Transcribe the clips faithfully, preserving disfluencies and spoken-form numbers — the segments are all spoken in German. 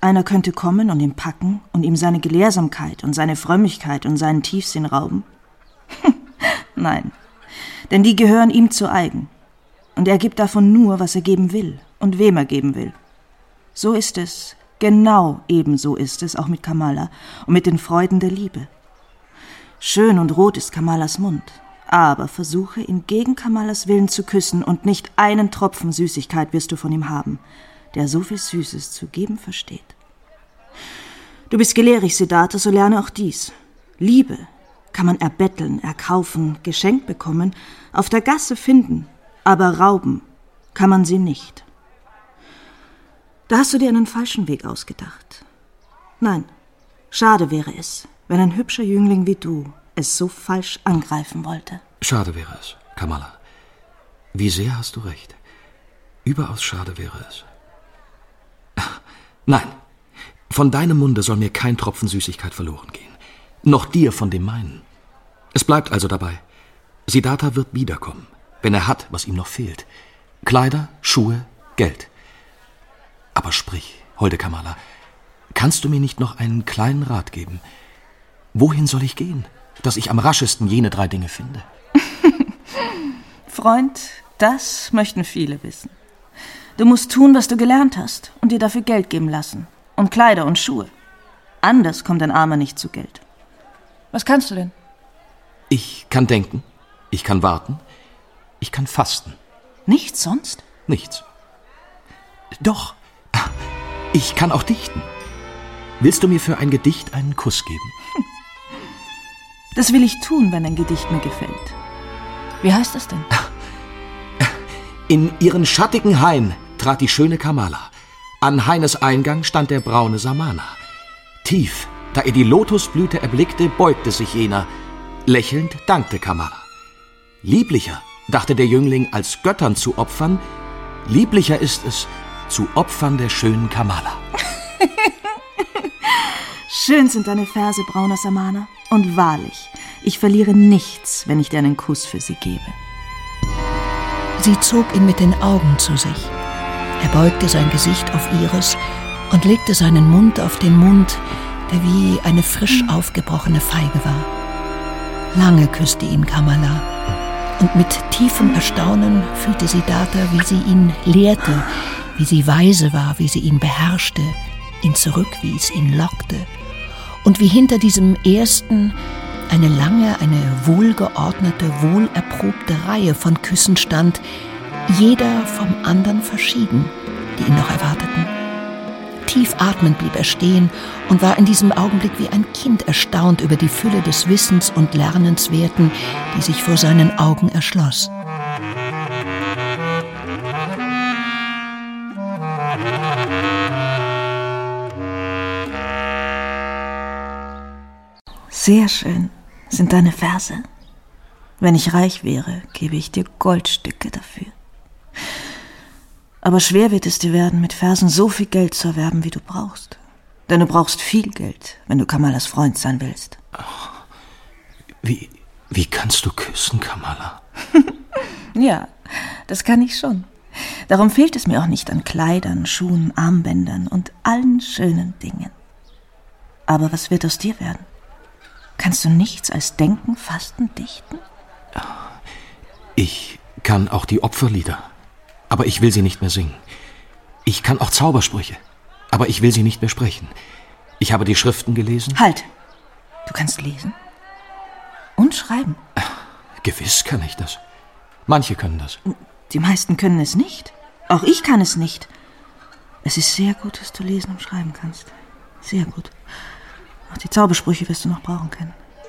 einer könnte kommen und ihn packen und ihm seine Gelehrsamkeit und seine Frömmigkeit und seinen Tiefsinn rauben? Nein, denn die gehören ihm zu eigen. Und er gibt davon nur, was er geben will und wem er geben will. So ist es, genau ebenso ist es auch mit Kamala und mit den Freuden der Liebe. Schön und rot ist Kamalas Mund, aber versuche, ihn gegen Kamalas Willen zu küssen und nicht einen Tropfen Süßigkeit wirst du von ihm haben, der so viel Süßes zu geben versteht. Du bist gelehrig, Siddhartha, so lerne auch dies. Liebe kann man erbetteln, erkaufen, geschenkt bekommen, auf der Gasse finden, aber rauben kann man sie nicht. Da hast du dir einen falschen Weg ausgedacht. Nein, schade wäre es, wenn ein hübscher Jüngling wie du es so falsch angreifen wollte. Schade wäre es, Kamala. Wie sehr hast du recht. Überaus schade wäre es. Nein, von deinem Munde soll mir kein Tropfen Süßigkeit verloren gehen. Noch dir von dem meinen. Es bleibt also dabei. Siddhartha wird wiederkommen, wenn er hat, was ihm noch fehlt. Kleider, Schuhe, Geld. Aber sprich, holde Kamala, kannst du mir nicht noch einen kleinen Rat geben? Wohin soll ich gehen, dass ich am raschesten jene drei Dinge finde? Freund, das möchten viele wissen. Du musst tun, was du gelernt hast und dir dafür Geld geben lassen. Und Kleider und Schuhe. Anders kommt ein Armer nicht zu Geld. Was kannst du denn? Ich kann denken, ich kann warten, ich kann fasten. Nichts sonst? Nichts. Doch, ich kann auch dichten. Willst du mir für ein Gedicht einen Kuss geben? Das will ich tun, wenn ein Gedicht mir gefällt. Wie heißt das denn? In ihren schattigen Hain trat die schöne Kamala. An Haines Eingang stand der braune Samana. Tief, da er die Lotusblüte erblickte, beugte sich jener. Lächelnd dankte Kamala. Lieblicher, dachte der Jüngling, als Göttern zu opfern, lieblicher ist es, zu opfern der schönen Kamala. Schön sind deine Verse, brauner Samana. Und wahrlich, ich verliere nichts, wenn ich dir einen Kuss für sie gebe. Sie zog ihn mit den Augen zu sich. Er beugte sein Gesicht auf ihres und legte seinen Mund auf den Mund, der wie eine frisch aufgebrochene Feige war. Lange küsste ihn Kamala, und mit tiefem Erstaunen fühlte Siddhartha, wie sie ihn lehrte, wie sie weise war, wie sie ihn beherrschte, ihn zurückwies, ihn lockte, und wie hinter diesem ersten eine lange, eine wohlgeordnete, wohlerprobte Reihe von Küssen stand, jeder vom anderen verschieden, die ihn noch erwarteten. Tief atmend blieb er stehen und war in diesem Augenblick wie ein Kind erstaunt über die Fülle des Wissens und Lernenswerten, die sich vor seinen Augen erschloss. Sehr schön sind deine Verse. Wenn ich reich wäre, gebe ich dir Goldstücke dafür. Aber schwer wird es dir werden, mit Versen so viel Geld zu erwerben, wie du brauchst. Denn du brauchst viel Geld, wenn du Kamalas Freund sein willst. Wie, wie kannst du küssen, Kamala? Ja, das kann ich schon. Darum fehlt es mir auch nicht an Kleidern, Schuhen, Armbändern und allen schönen Dingen. Aber was wird aus dir werden? Kannst du nichts als denken, fasten, dichten? Ich kann auch die Opferlieder, aber ich will sie nicht mehr singen. Ich kann auch Zaubersprüche, aber ich will sie nicht mehr sprechen. Ich habe die Schriften gelesen. Halt! Du kannst lesen? Und schreiben? Gewiss kann ich das. Manche können das. Die meisten können es nicht. Auch ich kann es nicht. Es ist sehr gut, dass du lesen und schreiben kannst. Sehr gut. Auch die Zaubersprüche wirst du noch brauchen können.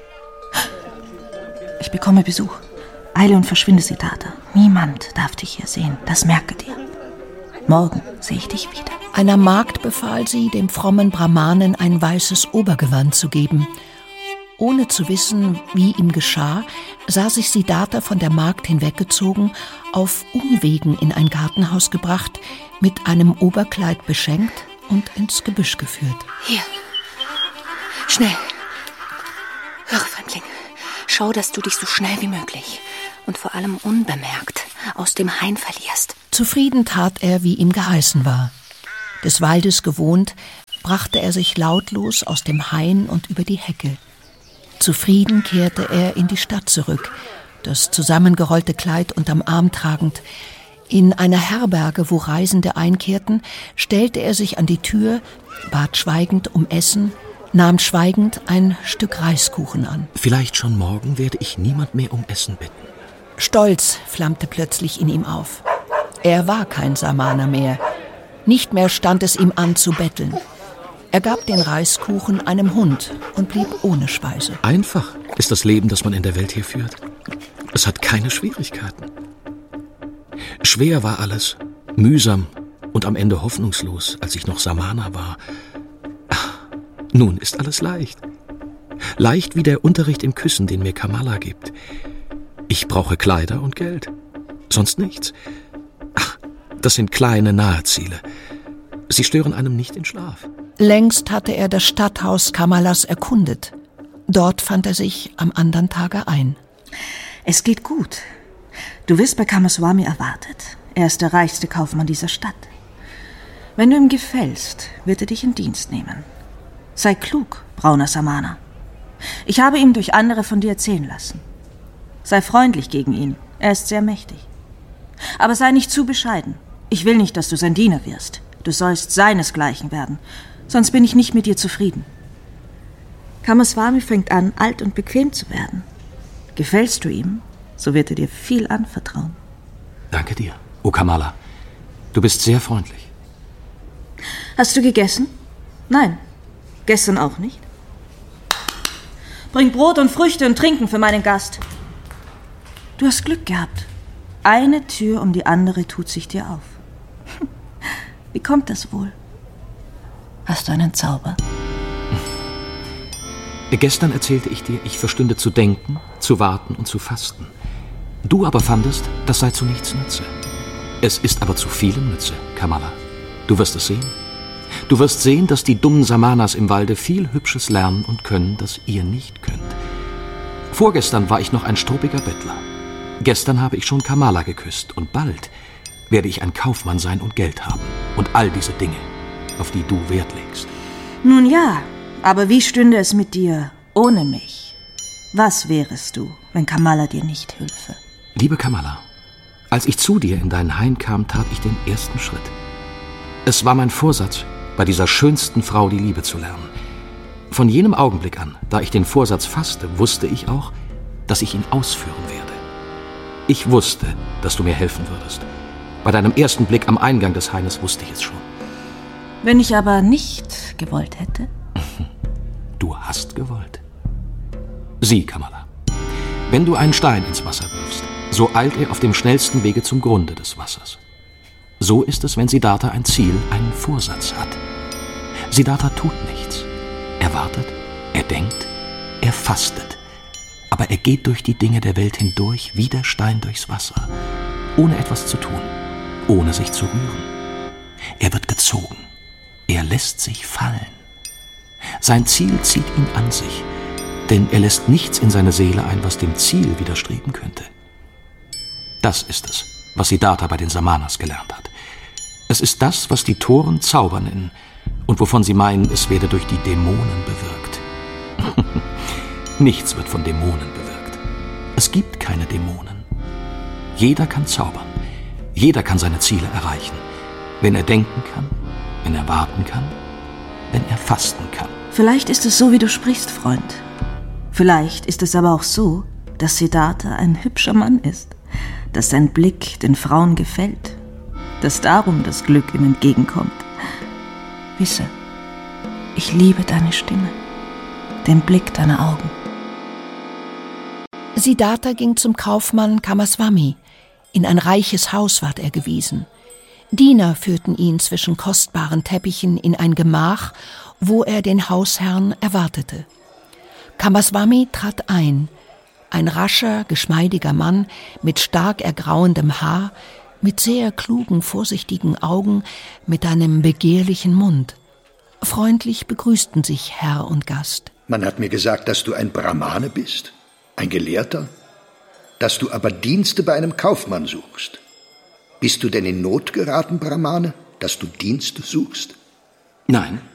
Ich bekomme Besuch. Eile und verschwinde, Siddhartha. Niemand darf dich hier sehen. Das merke dir. Morgen sehe ich dich wieder. Einer Magd befahl sie, dem frommen Brahmanen ein weißes Obergewand zu geben. Ohne zu wissen, wie ihm geschah, sah sich Siddhartha von der Magd hinweggezogen, auf Umwegen in ein Gartenhaus gebracht, mit einem Oberkleid beschenkt und ins Gebüsch geführt. Hier. Schnell. Höre, Fremdling. Schau, dass du dich so schnell wie möglich und vor allem unbemerkt aus dem Hain verlierst. Zufrieden tat er, wie ihm geheißen war. Des Waldes gewohnt, brachte er sich lautlos aus dem Hain und über die Hecke. Zufrieden kehrte er in die Stadt zurück, das zusammengerollte Kleid unterm Arm tragend. In einer Herberge, wo Reisende einkehrten, stellte er sich an die Tür, bat schweigend um Essen, nahm schweigend ein Stück Reiskuchen an. Vielleicht schon morgen werde ich niemand mehr um Essen bitten. Stolz flammte plötzlich in ihm auf. Er war kein Samaner mehr. Nicht mehr stand es ihm an zu betteln. Er gab den Reiskuchen einem Hund und blieb ohne Speise. Einfach ist das Leben, das man in der Welt hier führt. Es hat keine Schwierigkeiten. Schwer war alles, mühsam und am Ende hoffnungslos, als ich noch Samaner war. Ach, nun ist alles leicht. Leicht wie der Unterricht im Küssen, den mir Kamala gibt. Ich brauche Kleider und Geld. Sonst nichts. Ach, das sind kleine Naheziele. Sie stören einem nicht den Schlaf. Längst hatte er das Stadthaus Kamalas erkundet. Dort fand er sich am anderen Tage ein. Es geht gut. Du wirst bei Kamaswami erwartet. Er ist der reichste Kaufmann dieser Stadt. Wenn du ihm gefällst, wird er dich in Dienst nehmen. Sei klug, brauner Samana. Ich habe ihm durch andere von dir erzählen lassen. Sei freundlich gegen ihn, er ist sehr mächtig. Aber sei nicht zu bescheiden. Ich will nicht, dass du sein Diener wirst. Du sollst seinesgleichen werden, sonst bin ich nicht mit dir zufrieden. Kamaswami fängt an, alt und bequem zu werden. Gefällst du ihm, so wird er dir viel anvertrauen. Danke dir, O Kamala. Du bist sehr freundlich. Hast du gegessen? Nein. Gestern auch nicht? Bring Brot und Früchte und Trinken für meinen Gast. Du hast Glück gehabt. Eine Tür um die andere tut sich dir auf. Wie kommt das wohl? Hast du einen Zauber? Gestern erzählte ich dir, ich verstünde zu denken, zu warten und zu fasten. Du aber fandest, das sei zu nichts Nütze. Es ist aber zu vielem Nütze, Kamala. Du wirst es sehen. Du wirst sehen, dass die dummen Samanas im Walde viel Hübsches lernen und können, das ihr nicht könnt. Vorgestern war ich noch ein struppiger Bettler. Gestern habe ich schon Kamala geküsst und bald werde ich ein Kaufmann sein und Geld haben. Und all diese Dinge, auf die du Wert legst. Nun ja, aber wie stünde es mit dir ohne mich? Was wärest du, wenn Kamala dir nicht hülfe? Liebe Kamala, als ich zu dir in deinen Hain kam, tat ich den ersten Schritt. Es war mein Vorsatz, bei dieser schönsten Frau die Liebe zu lernen. Von jenem Augenblick an, da ich den Vorsatz fasste, wusste ich auch, dass ich ihn ausführen werde. Ich wusste, dass du mir helfen würdest. Bei deinem ersten Blick am Eingang des Haines wusste ich es schon. Wenn ich aber nicht gewollt hätte? Du hast gewollt. Sieh, Kamala, wenn du einen Stein ins Wasser wirfst, so eilt er auf dem schnellsten Wege zum Grunde des Wassers. So ist es, wenn Siddhartha ein Ziel, einen Vorsatz hat. Siddhartha tut nichts. Er wartet, er denkt, er fastet. Aber er geht durch die Dinge der Welt hindurch wie der Stein durchs Wasser, ohne etwas zu tun, ohne sich zu rühren. Er wird gezogen. Er lässt sich fallen. Sein Ziel zieht ihn an sich, denn er lässt nichts in seine Seele ein, was dem Ziel widerstreben könnte. Das ist es, was Siddhartha bei den Samanas gelernt hat. Es ist das, was die Toren Zauber nennen und wovon sie meinen, es werde durch die Dämonen bewirkt. Nichts wird von Dämonen bewirkt. Es gibt keine Dämonen. Jeder kann zaubern. Jeder kann seine Ziele erreichen. Wenn er denken kann, wenn er warten kann, wenn er fasten kann. Vielleicht ist es so, wie du sprichst, Freund. Vielleicht ist es aber auch so, dass Siddhartha ein hübscher Mann ist, dass sein Blick den Frauen gefällt, dass darum das Glück ihm entgegenkommt. Wisse, ich liebe deine Stimme, den Blick deiner Augen. Siddhartha ging zum Kaufmann Kamaswami. In ein reiches Haus ward er gewiesen. Diener führten ihn zwischen kostbaren Teppichen in ein Gemach, wo er den Hausherrn erwartete. Kamaswami trat ein, ein rascher, geschmeidiger Mann mit stark ergrauendem Haar, mit sehr klugen, vorsichtigen Augen, mit einem begehrlichen Mund. Freundlich begrüßten sich Herr und Gast. Man hat mir gesagt, dass du ein Brahmane bist, ein Gelehrter, dass du aber Dienste bei einem Kaufmann suchst. Bist du denn in Not geraten, Brahmane, dass du Dienst suchst? Nein,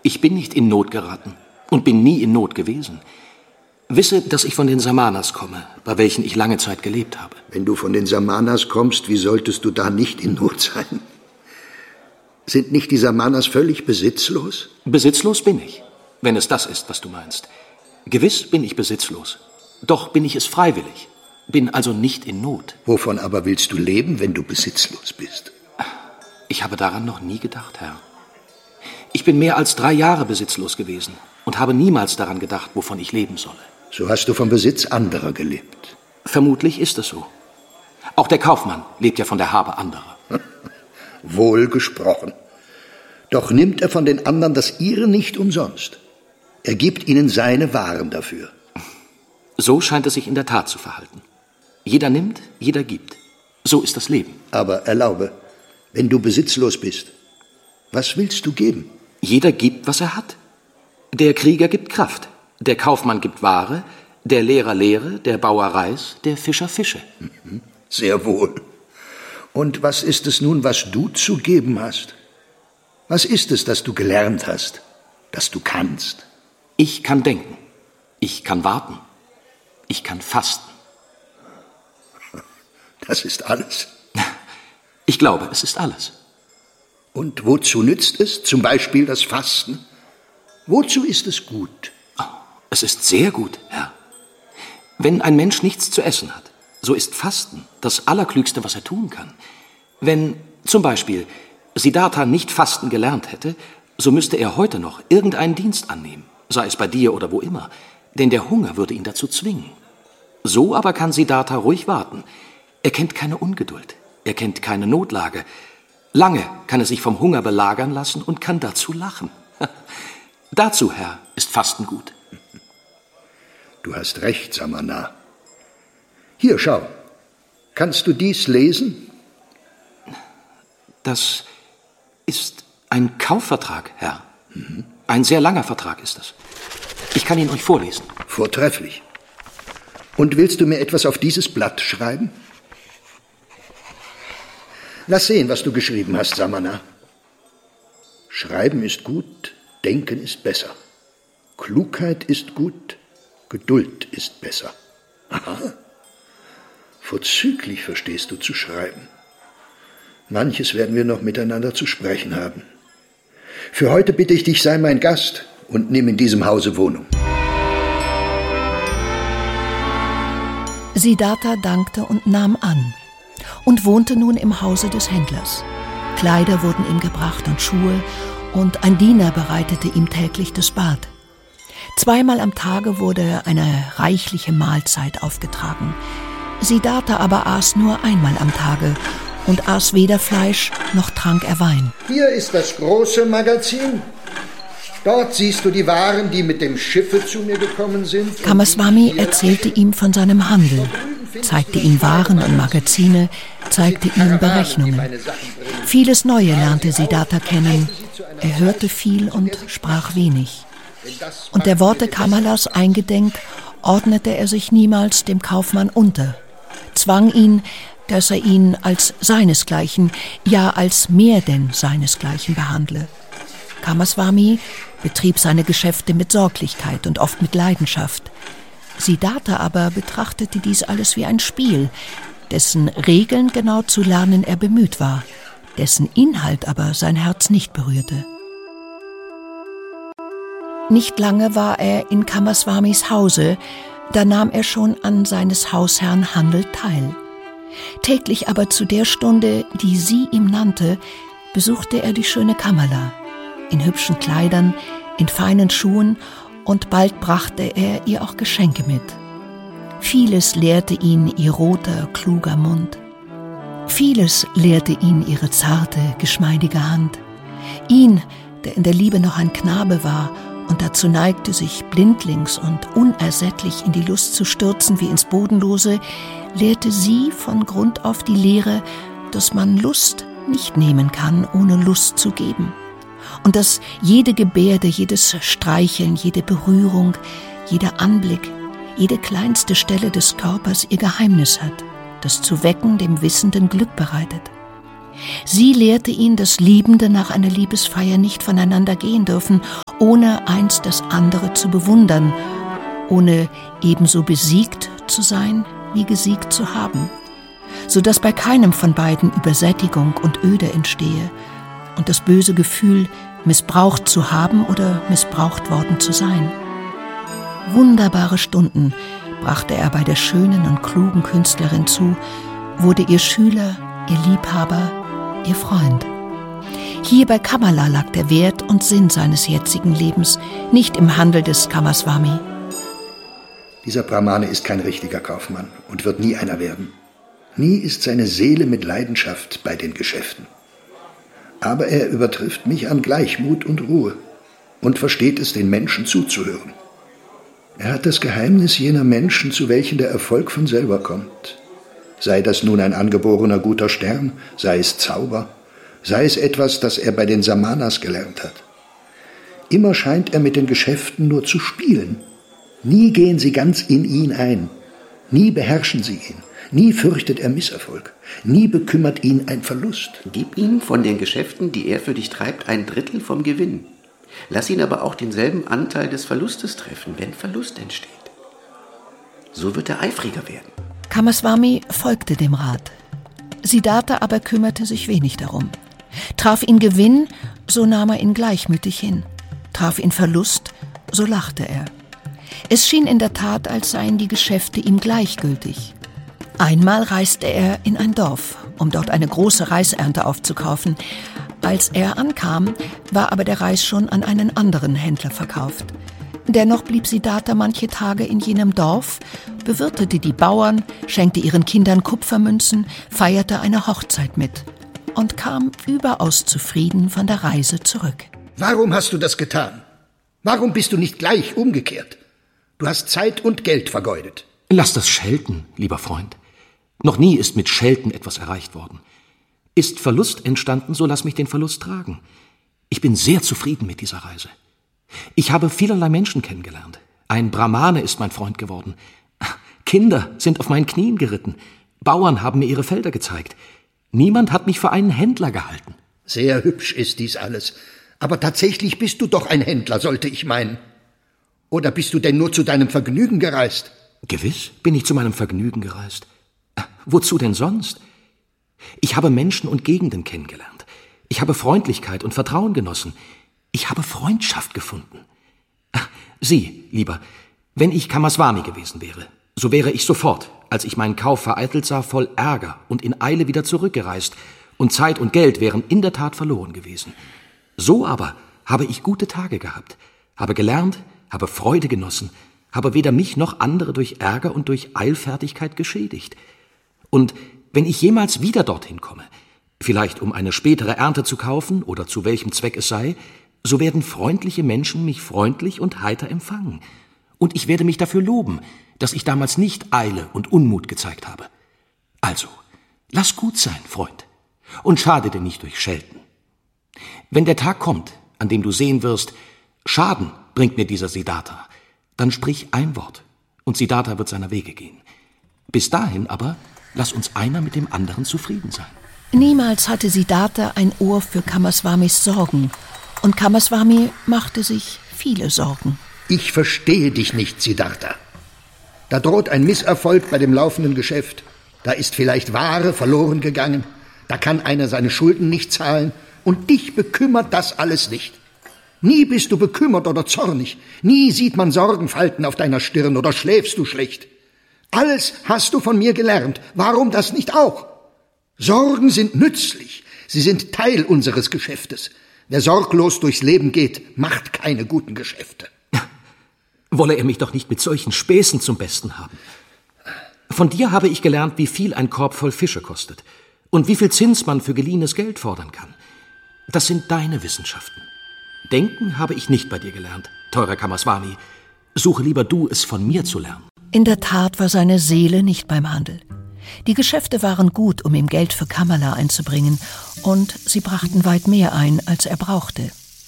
Ich bin nicht in Not geraten und bin nie in Not gewesen. Wisse, dass ich von den Samanas komme, bei welchen ich lange Zeit gelebt habe. Wenn du von den Samanas kommst, wie solltest du da nicht in Not sein? Sind nicht die Samanas völlig besitzlos? Besitzlos bin ich, wenn es das ist, was du meinst. Gewiss bin ich besitzlos, doch bin ich es freiwillig, bin also nicht in Not. Wovon aber willst du leben, wenn du besitzlos bist? Ich habe daran noch nie gedacht, Herr. Ich bin mehr als drei Jahre besitzlos gewesen und habe niemals daran gedacht, wovon ich leben solle. So hast du vom Besitz anderer gelebt. Vermutlich ist es so. Auch der Kaufmann lebt ja von der Habe anderer. Wohl gesprochen. Doch nimmt er von den anderen das ihre nicht umsonst. Er gibt ihnen seine Waren dafür. So scheint es sich in der Tat zu verhalten. Jeder nimmt, jeder gibt. So ist das Leben. Aber erlaube, wenn du besitzlos bist, was willst du geben? Jeder gibt, was er hat. Der Krieger gibt Kraft, der Kaufmann gibt Ware, der Lehrer Lehre, der Bauer Reis, der Fischer Fische. Mhm. Sehr wohl. Und was ist es nun, was du zu geben hast? Was ist es, das du gelernt hast, das du kannst? Ich kann denken, ich kann warten, ich kann fasten. Das ist alles? Ich glaube, es ist alles. Und wozu nützt es, zum Beispiel das Fasten? Wozu ist es gut? Oh, es ist sehr gut, Herr. Wenn ein Mensch nichts zu essen hat, so ist Fasten das Allerklügste, was er tun kann. Wenn zum Beispiel Siddhartha nicht Fasten gelernt hätte, so müsste er heute noch irgendeinen Dienst annehmen, sei es bei dir oder wo immer, denn der Hunger würde ihn dazu zwingen. So aber kann Siddhartha ruhig warten. Er kennt keine Ungeduld, er kennt keine Notlage. Lange kann er sich vom Hunger belagern lassen und kann dazu lachen. Dazu, Herr, ist Fasten gut. Du hast recht, Samana. Hier, schau. Kannst du dies lesen? Das ist ein Kaufvertrag, Herr. Mhm. Ein sehr langer Vertrag ist es. Ich kann ihn euch vorlesen. Vortrefflich. Und willst du mir etwas auf dieses Blatt schreiben? Lass sehen, was du geschrieben hast, Samana. Schreiben ist gut, Denken ist besser. Klugheit ist gut, Geduld ist besser. Aha. Vorzüglich verstehst du zu schreiben. Manches werden wir noch miteinander zu sprechen haben. Für heute bitte ich dich, sei mein Gast und nimm in diesem Hause Wohnung. Siddhartha dankte und nahm an und wohnte nun im Hause des Händlers. Kleider wurden ihm gebracht und Schuhe, und ein Diener bereitete ihm täglich das Bad. Zweimal am Tage wurde eine reichliche Mahlzeit aufgetragen. Siddhartha aber aß nur einmal am Tage und aß weder Fleisch noch trank er Wein. Hier ist das große Magazin. Dort siehst du die Waren, die mit dem Schiffe zu mir gekommen sind. Kamaswami erzählte ihm von seinem Handel, zeigte ihm Waren und Magazine, zeigte ihm Berechnungen. Vieles Neue lernte Siddhartha kennen. Er hörte viel und sprach wenig. Und der Worte Kamalas eingedenk, ordnete er sich niemals dem Kaufmann unter, zwang ihn, dass er ihn als seinesgleichen, ja als mehr denn seinesgleichen behandle. Kamaswami betrieb seine Geschäfte mit Sorglichkeit und oft mit Leidenschaft. Siddhartha aber betrachtete dies alles wie ein Spiel, dessen Regeln genau zu lernen er bemüht war, dessen Inhalt aber sein Herz nicht berührte. Nicht lange war er in Kamaswamis Hause, da nahm er schon an seines Hausherrn Handel teil. Täglich aber zu der Stunde, die sie ihm nannte, besuchte er die schöne Kamala, in hübschen Kleidern, in feinen Schuhen, und bald brachte er ihr auch Geschenke mit. Vieles lehrte ihn ihr roter, kluger Mund. Vieles lehrte ihn ihre zarte, geschmeidige Hand. Ihn, der in der Liebe noch ein Knabe war und dazu neigte, sich blindlings und unersättlich in die Lust zu stürzen wie ins Bodenlose, lehrte sie von Grund auf die Lehre, dass man Lust nicht nehmen kann, ohne Lust zu geben. Und dass jede Gebärde, jedes Streicheln, jede Berührung, jeder Anblick, jede kleinste Stelle des Körpers ihr Geheimnis hat, das zu wecken dem Wissenden Glück bereitet. Sie lehrte ihn, dass Liebende nach einer Liebesfeier nicht voneinander gehen dürfen, ohne eins das andere zu bewundern, ohne ebenso besiegt zu sein, wie gesiegt zu haben, so dass bei keinem von beiden Übersättigung und Öde entstehe und das böse Gefühl, missbraucht zu haben oder missbraucht worden zu sein. Wunderbare Stunden brachte er bei der schönen und klugen Künstlerin zu, wurde ihr Schüler, ihr Liebhaber, ihr Freund. Hier bei Kamala lag der Wert und Sinn seines jetzigen Lebens, nicht im Handel des Kamaswami. Dieser Brahmane ist kein richtiger Kaufmann und wird nie einer werden. Nie ist seine Seele mit Leidenschaft bei den Geschäften. Aber er übertrifft mich an Gleichmut und Ruhe und versteht es, den Menschen zuzuhören. Er hat das Geheimnis jener Menschen, zu welchen der Erfolg von selber kommt. Sei das nun ein angeborener guter Stern, sei es Zauber, sei es etwas, das er bei den Samanas gelernt hat. Immer scheint er mit den Geschäften nur zu spielen. Nie gehen sie ganz in ihn ein. Nie beherrschen sie ihn. Nie fürchtet er Misserfolg. Nie bekümmert ihn ein Verlust. Gib ihm von den Geschäften, die er für dich treibt, ein Drittel vom Gewinn. Lass ihn aber auch denselben Anteil des Verlustes treffen, wenn Verlust entsteht. So wird er eifriger werden. Kamaswami folgte dem Rat. Siddhartha aber kümmerte sich wenig darum. Traf ihn Gewinn, so nahm er ihn gleichmütig hin. Traf ihn Verlust, so lachte er. Es schien in der Tat, als seien die Geschäfte ihm gleichgültig. Einmal reiste er in ein Dorf, um dort eine große Reisernte aufzukaufen. Als er ankam, war aber der Reis schon an einen anderen Händler verkauft. Dennoch blieb Siddhartha manche Tage in jenem Dorf, bewirtete die Bauern, schenkte ihren Kindern Kupfermünzen, feierte eine Hochzeit mit und kam überaus zufrieden von der Reise zurück. Warum hast du das getan? Warum bist du nicht gleich umgekehrt? Du hast Zeit und Geld vergeudet. Lass das schelten, lieber Freund. Noch nie ist mit Schelten etwas erreicht worden. Ist Verlust entstanden, so lass mich den Verlust tragen. Ich bin sehr zufrieden mit dieser Reise. Ich habe vielerlei Menschen kennengelernt. Ein Brahmane ist mein Freund geworden. Kinder sind auf meinen Knien geritten. Bauern haben mir ihre Felder gezeigt. Niemand hat mich für einen Händler gehalten. Sehr hübsch ist dies alles. Aber tatsächlich bist du doch ein Händler, sollte ich meinen. Oder bist du denn nur zu deinem Vergnügen gereist? Gewiss bin ich zu meinem Vergnügen gereist. Wozu denn sonst? Ich habe Menschen und Gegenden kennengelernt. Ich habe Freundlichkeit und Vertrauen genossen. Ich habe Freundschaft gefunden. Sieh, lieber, wenn ich Kamaswami gewesen wäre, so wäre ich sofort, als ich meinen Kauf vereitelt sah, voll Ärger und in Eile wieder zurückgereist, und Zeit und Geld wären in der Tat verloren gewesen. So aber habe ich gute Tage gehabt, habe gelernt, habe Freude genossen, habe weder mich noch andere durch Ärger und durch Eilfertigkeit geschädigt. Und wenn ich jemals wieder dorthin komme, vielleicht um eine spätere Ernte zu kaufen oder zu welchem Zweck es sei, so werden freundliche Menschen mich freundlich und heiter empfangen. Und ich werde mich dafür loben, dass ich damals nicht Eile und Unmut gezeigt habe. Also, lass gut sein, Freund, und schade dir nicht durch Schelten. Wenn der Tag kommt, an dem du sehen wirst, Schaden bringt mir dieser Siddhartha, dann sprich ein Wort, und Siddhartha wird seiner Wege gehen. Bis dahin aber lass uns einer mit dem anderen zufrieden sein. Niemals hatte Siddhartha ein Ohr für Kamaswamis Sorgen, und Kamaswami machte sich viele Sorgen. Ich verstehe dich nicht, Siddhartha. Da droht ein Misserfolg bei dem laufenden Geschäft. Da ist vielleicht Ware verloren gegangen. Da kann einer seine Schulden nicht zahlen. Und dich bekümmert das alles nicht. Nie bist du bekümmert oder zornig. Nie sieht man Sorgenfalten auf deiner Stirn oder schläfst du schlecht. Alles hast du von mir gelernt. Warum das nicht auch? Sorgen sind nützlich. Sie sind Teil unseres Geschäftes. Wer sorglos durchs Leben geht, macht keine guten Geschäfte. Wolle er mich doch nicht mit solchen Späßen zum Besten haben. Von dir habe ich gelernt, wie viel ein Korb voll Fische kostet und wie viel Zins man für geliehenes Geld fordern kann. Das sind deine Wissenschaften. Denken habe ich nicht bei dir gelernt, teurer Kamaswami. Suche lieber du, es von mir zu lernen. In der Tat war seine Seele nicht beim Handel. Die Geschäfte waren gut, um ihm Geld für Kamala einzubringen, und sie brachten weit mehr ein, als er brauchte.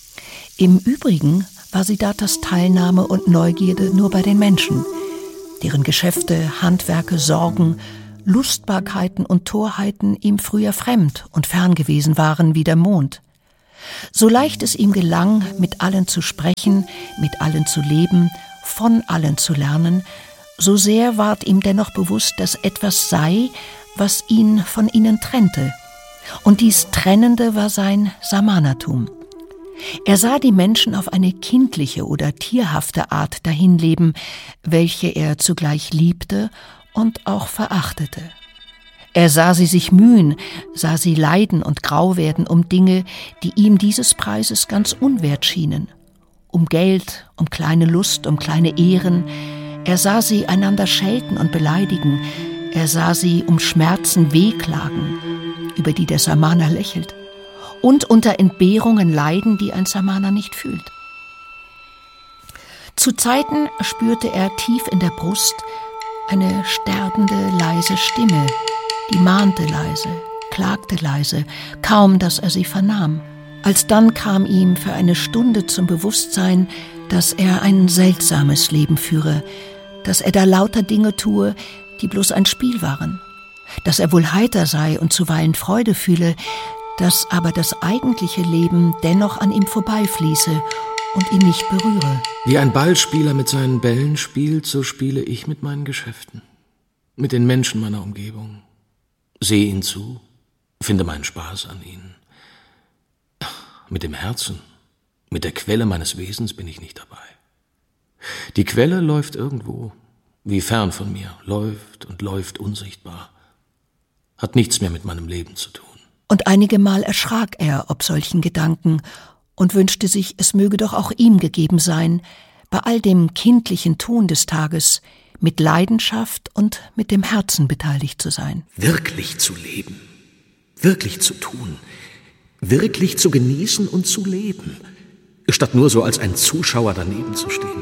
Im Übrigen war Siddharthas Teilnahme und Neugierde nur bei den Menschen, deren Geschäfte, Handwerke, Sorgen, Lustbarkeiten und Torheiten ihm früher fremd und fern gewesen waren wie der Mond. So leicht es ihm gelang, mit allen zu sprechen, mit allen zu leben, von allen zu lernen, so sehr ward ihm dennoch bewusst, dass etwas sei, was ihn von ihnen trennte. Und dies Trennende war sein Samanatum. Er sah die Menschen auf eine kindliche oder tierhafte Art dahinleben, welche er zugleich liebte und auch verachtete. Er sah sie sich mühen, sah sie leiden und grau werden um Dinge, die ihm dieses Preises ganz unwert schienen. Um Geld, um kleine Lust, um kleine Ehren. Er sah sie einander schelten und beleidigen. Er sah sie um Schmerzen wehklagen, über die der Samana lächelt. Und unter Entbehrungen leiden, die ein Samana nicht fühlt. Zu Zeiten spürte er tief in der Brust eine sterbende, leise Stimme, die mahnte leise, klagte leise, kaum dass er sie vernahm. Alsdann kam ihm für eine Stunde zum Bewusstsein, dass er ein seltsames Leben führe, dass er da lauter Dinge tue, die bloß ein Spiel waren, dass er wohl heiter sei und zuweilen Freude fühle, dass aber das eigentliche Leben dennoch an ihm vorbeifließe und ihn nicht berühre. Wie ein Ballspieler mit seinen Bällen spielt, so spiele ich mit meinen Geschäften, mit den Menschen meiner Umgebung. Sehe ihnen zu, finde meinen Spaß an ihnen. Mit dem Herzen, mit der Quelle meines Wesens bin ich nicht dabei. Die Quelle läuft irgendwo, wie fern von mir, läuft und läuft unsichtbar, hat nichts mehr mit meinem Leben zu tun. Und einige Mal erschrak er ob solchen Gedanken und wünschte sich, es möge doch auch ihm gegeben sein, bei all dem kindlichen Tun des Tages mit Leidenschaft und mit dem Herzen beteiligt zu sein. Wirklich zu leben, wirklich zu tun, wirklich zu genießen und zu leben, statt nur so als ein Zuschauer daneben zu stehen.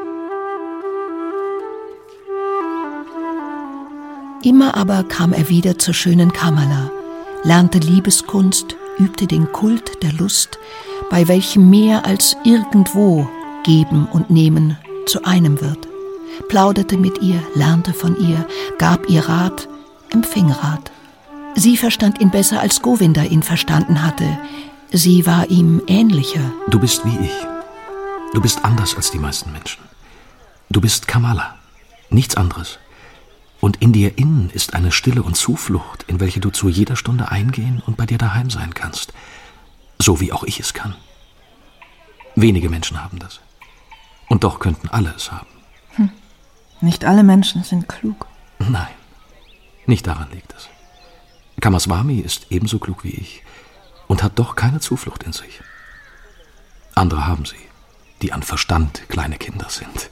Immer aber kam er wieder zur schönen Kamala, lernte Liebeskunst, übte den Kult der Lust, bei welchem mehr als irgendwo Geben und Nehmen zu einem wird, plauderte mit ihr, lernte von ihr, gab ihr Rat, empfing Rat. Sie verstand ihn besser, als Govinda ihn verstanden hatte. Sie war ihm ähnlicher. Du bist wie ich. Du bist anders als die meisten Menschen. Du bist Kamala, nichts anderes. Und in dir innen ist eine Stille und Zuflucht, in welche du zu jeder Stunde eingehen und bei dir daheim sein kannst. So wie auch ich es kann. Wenige Menschen haben das. Und doch könnten alle es haben. Hm. Nicht alle Menschen sind klug. Nein, nicht daran liegt es. Kamaswami ist ebenso klug wie ich und hat doch keine Zuflucht in sich. Andere haben sie, die an Verstand kleine Kinder sind.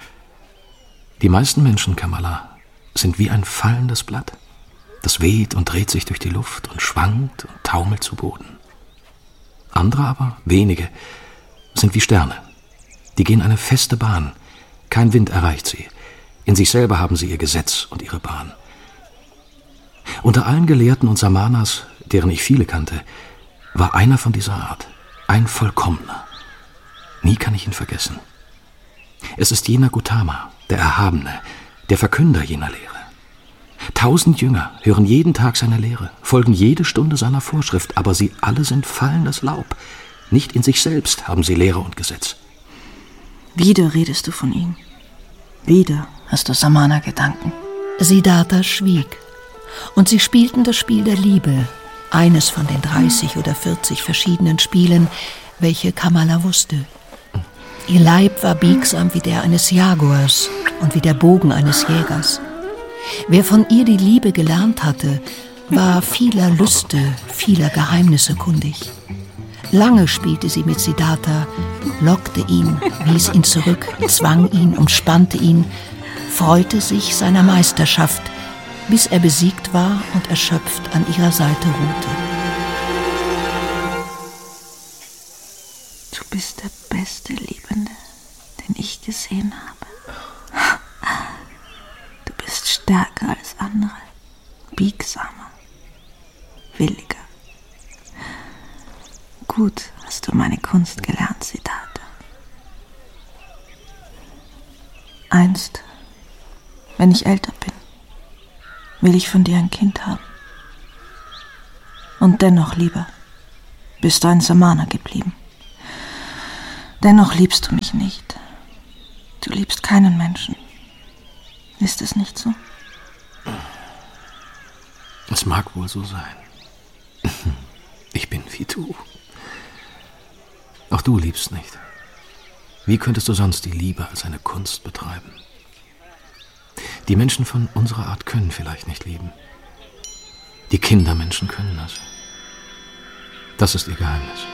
Die meisten Menschen, Kamala, sind wie ein fallendes Blatt. Das weht und dreht sich durch die Luft und schwankt und taumelt zu Boden. Andere aber, wenige, sind wie Sterne. Die gehen eine feste Bahn. Kein Wind erreicht sie. In sich selber haben sie ihr Gesetz und ihre Bahn. Unter allen Gelehrten und Samanas, deren ich viele kannte, war einer von dieser Art, ein Vollkommener. Nie kann ich ihn vergessen. Es ist jener Gautama, der Erhabene, der Verkünder jener Lehre. Tausend Jünger hören jeden Tag seine Lehre, folgen jede Stunde seiner Vorschrift, aber sie alle sind fallendes Laub. Nicht in sich selbst haben sie Lehre und Gesetz. Wieder redest du von ihm. Wieder hast du Samana-Gedanken. Siddhartha schwieg. Und sie spielten das Spiel der Liebe, eines von den dreißig oder vierzig verschiedenen Spielen, welche Kamala wusste. Ihr Leib war biegsam wie der eines Jaguars und wie der Bogen eines Jägers. Wer von ihr die Liebe gelernt hatte, war vieler Lüste, vieler Geheimnisse kundig. Lange spielte sie mit Siddhartha, lockte ihn, wies ihn zurück, zwang ihn, umspannte ihn, freute sich seiner Meisterschaft, bis er besiegt war und erschöpft an ihrer Seite ruhte. Du bist der beste Liebende, den ich gesehen habe. Du bist stärker als andere, biegsamer, williger. Gut hast du meine Kunst gelernt, Siddhartha. Einst, wenn ich älter bin, will ich von dir ein Kind haben. Und dennoch lieber bist du ein Samana geblieben. Dennoch liebst du mich nicht. Du liebst keinen Menschen. Ist es nicht so? Es mag wohl so sein. Ich bin wie du. Auch du liebst nicht. Wie könntest du sonst die Liebe als eine Kunst betreiben? Die Menschen von unserer Art können vielleicht nicht lieben. Die Kindermenschen können das. Das ist ihr Geheimnis.